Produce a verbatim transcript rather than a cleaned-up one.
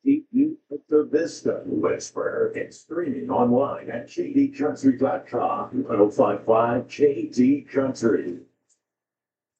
Keep you at the Vista Whisperer and streaming online at j d country dot com. one oh five point five J D Country.